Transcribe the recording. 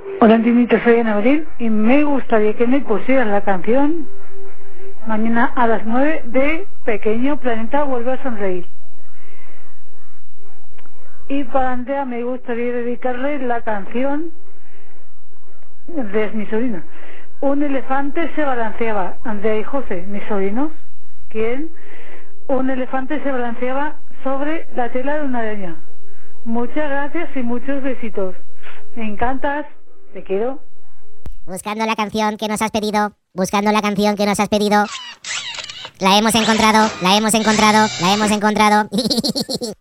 Hola, Antinito, soy Ana Abril y me gustaría que me pusieras la canción mañana a las 9 de Pequeño Planeta Vuelve a Sonreír. Y para Andrea me gustaría dedicarle la canción de mi sobrino. Un elefante se balanceaba. Andrea y José, mis sobrinos, ¿quién? Un elefante se balanceaba sobre la tela de una araña. Muchas gracias y muchos besitos. Me encantas. Te quiero. Buscando la canción que nos has pedido. Buscando la canción que nos has pedido. La hemos encontrado, la hemos encontrado, la hemos encontrado.